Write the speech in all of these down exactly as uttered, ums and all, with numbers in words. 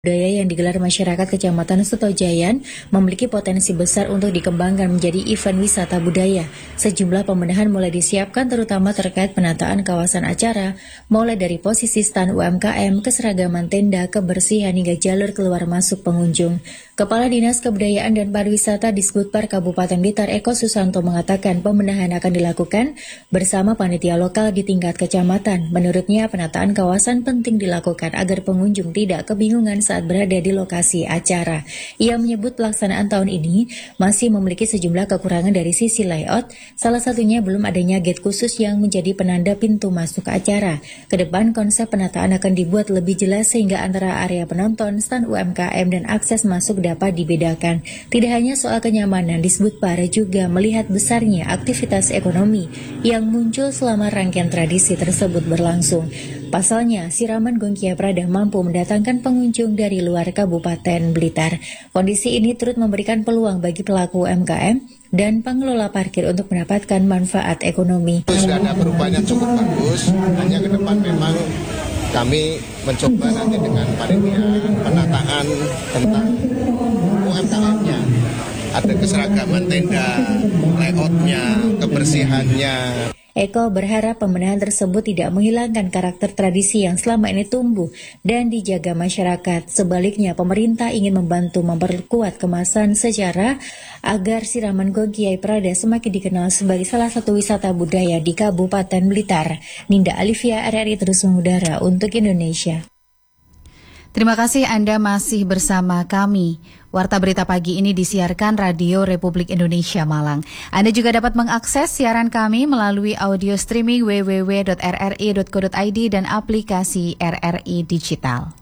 budaya yang digelar masyarakat Kecamatan Sutojayan memiliki potensi besar untuk dikembangkan menjadi event wisata budaya. Sejumlah pembenahan mulai disiapkan terutama terkait penataan kawasan acara, mulai dari posisi stand U M K M, keseragaman tenda, kebersihan hingga jalur keluar masuk pengunjung. Kepala Dinas Kebudayaan dan Pariwisata Disbudpar Kabupaten Blitar Eko Susanto mengatakan pembenahan akan dilakukan bersama panitia lokal di tingkat kecamatan. Menurutnya penataan kawasan penting dilakukan agar pengunjung tidak kebingungan saat berada di lokasi acara. Ia menyebut pelaksanaan tahun ini masih memiliki sejumlah kekurangan dari sisi layout, salah satunya belum adanya gate khusus yang menjadi penanda pintu masuk acara. Kedepan konsep penataan akan dibuat lebih jelas sehingga antara area penonton, stand U M K M dan akses masuk dapat dibedakan. Tidak hanya soal kenyamanan, Disbudpar juga melihat besarnya aktivitas ekonomi yang muncul selama rangkaian tradisi tersebut berlangsung. Pasalnya, siraman Gongkia Prada mampu mendatangkan pengunjung dari luar Kabupaten Blitar. Kondisi ini turut memberikan peluang bagi pelaku U M K M dan pengelola parkir untuk mendapatkan manfaat ekonomi. Sudah perubahannya cukup bagus, hanya ke depan memang kami mencoba nanti dengan panitia penataan tentang U M K M-nya. Ada keseragaman tenda, layout-nya, kebersihannya. Eko berharap pembenahan tersebut tidak menghilangkan karakter tradisi yang selama ini tumbuh dan dijaga masyarakat. Sebaliknya, pemerintah ingin membantu memperkuat kemasan sejarah agar siraman Gongkia Prada semakin dikenal sebagai salah satu wisata budaya di Kabupaten Blitar. Ninda Alivia, R R I terus mengudara untuk Indonesia. Terima kasih Anda masih bersama kami. Warta Berita Pagi ini disiarkan Radio Republik Indonesia Malang. Anda juga dapat mengakses siaran kami melalui audio streaming w w w titik r r i titik co titik i d dan aplikasi R R I Digital.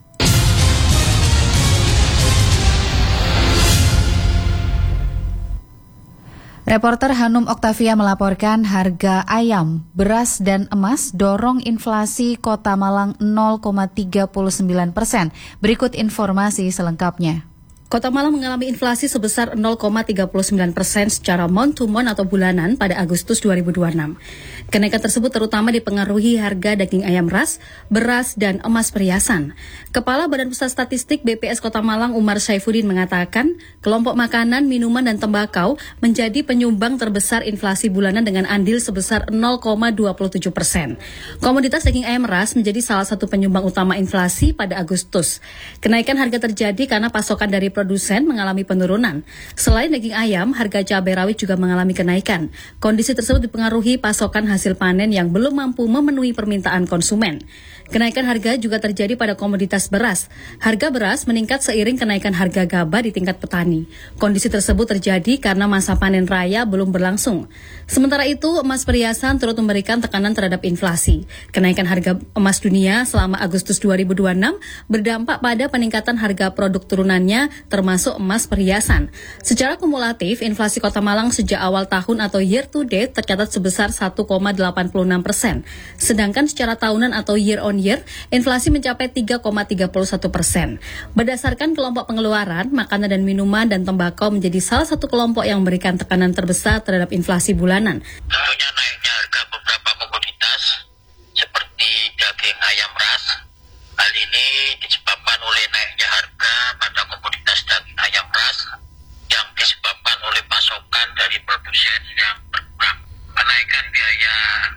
Reporter Hanum Oktavia melaporkan harga ayam, beras, dan emas dorong inflasi Kota Malang nol koma tiga sembilan persen. Berikut informasi selengkapnya. Kota Malang mengalami inflasi sebesar nol koma tiga sembilan persen secara month to month atau bulanan pada Agustus dua ribu dua puluh enam. Kenaikan tersebut terutama dipengaruhi harga daging ayam ras, beras, dan emas perhiasan. Kepala Badan Pusat Statistik B P S Kota Malang Umar Saifuddin mengatakan, kelompok makanan, minuman, dan tembakau menjadi penyumbang terbesar inflasi bulanan dengan andil sebesar nol koma dua tujuh persen. Komoditas daging ayam ras menjadi salah satu penyumbang utama inflasi pada Agustus. Kenaikan harga terjadi karena pasokan dari produsen mengalami penurunan. Selain daging ayam, harga cabai rawit juga mengalami kenaikan. Kondisi tersebut dipengaruhi pasokan hasil panen yang belum mampu memenuhi permintaan konsumen. Kenaikan harga juga terjadi pada komoditas beras. Harga beras meningkat seiring kenaikan harga gabah di tingkat petani. Kondisi tersebut terjadi karena masa panen raya belum berlangsung. Sementara itu, emas perhiasan turut memberikan tekanan terhadap inflasi. Kenaikan harga emas dunia selama Agustus dua ribu dua puluh enam berdampak pada peningkatan harga produk turunannya termasuk emas perhiasan. Secara kumulatif, inflasi Kota Malang sejak awal tahun atau year to date tercatat sebesar satu koma delapan enam persen. Sedangkan secara tahunan atau year on year, inflasi mencapai tiga koma tiga satu persen. Berdasarkan kelompok pengeluaran, makanan dan minuman dan tembakau menjadi salah satu kelompok yang memberikan tekanan terbesar terhadap inflasi bulanan. Tentunya naiknya harga beberapa komoditas seperti daging ayam ras. Hal ini disebabkan oleh naiknya harga pada komoditas daging ayam ras yang disebabkan oleh pasokan dari produsen yang berkurang. Kenaikan biaya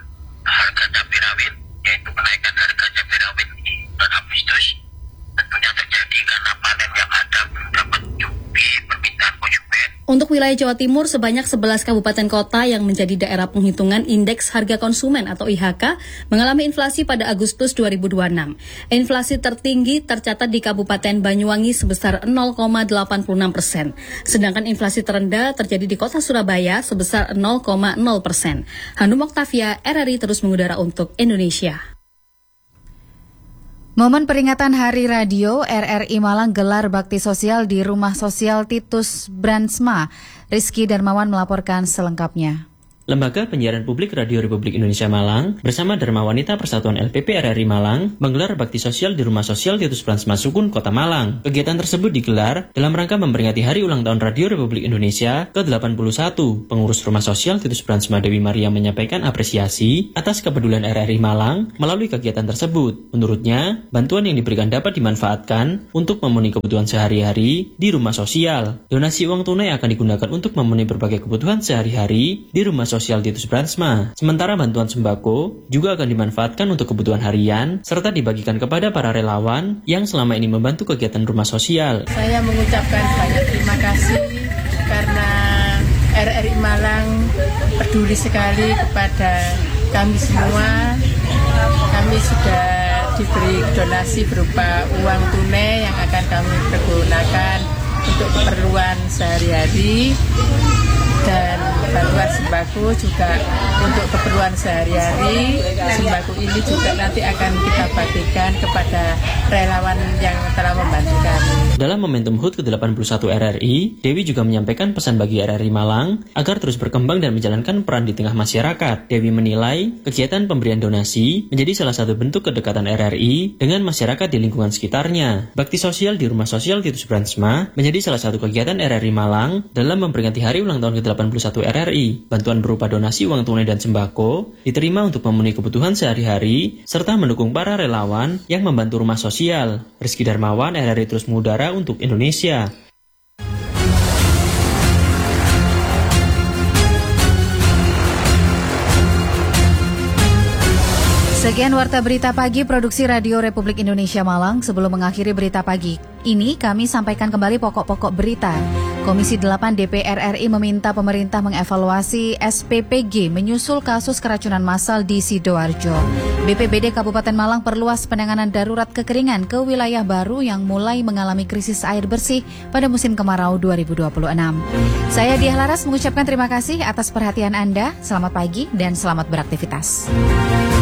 harga cabai rawit, yaitu kenaikan harga cabai rawit di bulan Agustus, tentunya terjadi karena panen yang ada belum dapat mencukupi permintaan konsumen. Untuk wilayah Jawa Timur, sebanyak sebelas kabupaten kota yang menjadi daerah penghitungan Indeks Harga Konsumen atau I H K mengalami inflasi pada Agustus dua ribu dua puluh enam. Inflasi tertinggi tercatat di Kabupaten Banyuwangi sebesar nol koma delapan enam persen. Sedangkan inflasi terendah terjadi di Kota Surabaya sebesar nol koma nol persen. Hanum Oktavia, R R I terus mengudara untuk Indonesia. Momen peringatan Hari Radio, R R I Malang gelar bakti sosial di Rumah Sosial Titus Brandsma. Rizky Darmawan melaporkan selengkapnya. Lembaga Penyiaran Publik Radio Republik Indonesia Malang bersama Dharma Wanita Persatuan L P P R R I Malang menggelar bakti sosial di Rumah Sosial Titus Bransma Sukun, Kota Malang. Kegiatan tersebut digelar dalam rangka memperingati Hari Ulang Tahun Radio Republik Indonesia ke delapan puluh satu. Pengurus Rumah Sosial Titus Bransma Dewi Maria menyampaikan apresiasi atas kepedulian R R I Malang melalui kegiatan tersebut. Menurutnya, bantuan yang diberikan dapat dimanfaatkan untuk memenuhi kebutuhan sehari-hari di rumah sosial. Donasi uang tunai akan digunakan untuk memenuhi berbagai kebutuhan sehari-hari di rumah sosial Titus Bransma. Sementara bantuan sembako juga akan dimanfaatkan untuk kebutuhan harian serta dibagikan kepada para relawan yang selama ini membantu kegiatan rumah sosial. Saya mengucapkan banyak terima kasih karena R R I Malang peduli sekali kepada kami semua. Kami sudah diberi donasi berupa uang tunai yang akan kami pergunakan untuk keperluan sehari-hari, dan bantuan sembako juga untuk keperluan sehari-hari. Sembako ini juga nanti akan kita bagikan kepada relawan yang telah membantu kami. Dalam momentum H U T ke delapan puluh satu R R I, Dewi juga menyampaikan pesan bagi R R I Malang agar terus berkembang dan menjalankan peran di tengah masyarakat. Dewi menilai kegiatan pemberian donasi menjadi salah satu bentuk kedekatan R R I dengan masyarakat di lingkungan sekitarnya. Bakti sosial di Rumah Sosial Titus Bransma menjadi salah satu kegiatan R R I Malang dalam memperingati Hari Ulang Tahun ke delapan puluh satu R R I. Bantuan berupa donasi uang tunai dan sembako diterima untuk memenuhi kebutuhan sehari-hari serta mendukung para relawan yang membantu rumah sosial. Rizky Darmawan, R R I Terus Mengudara untuk Indonesia. Sekian Warta Berita Pagi Produksi Radio Republik Indonesia Malang. Sebelum mengakhiri berita pagi ini, kami sampaikan kembali pokok-pokok berita. Komisi delapan D P R R I meminta pemerintah mengevaluasi S P P G menyusul kasus keracunan massal di Sidoarjo. B P B D Kabupaten Malang perluas penanganan darurat kekeringan ke wilayah baru yang mulai mengalami krisis air bersih pada musim kemarau dua ribu dua puluh enam. Saya Diah Laras mengucapkan terima kasih atas perhatian Anda. Selamat pagi dan selamat beraktivitas.